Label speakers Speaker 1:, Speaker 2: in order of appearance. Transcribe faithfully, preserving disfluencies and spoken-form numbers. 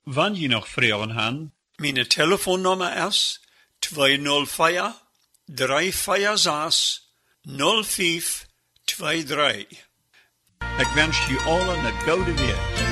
Speaker 1: Wanneer je nog vragen hebben,
Speaker 2: Mijn telefoonnummer is twee nul vier, drie vier zes, nul vijf twee drie.
Speaker 1: ik wens je allen een goede week.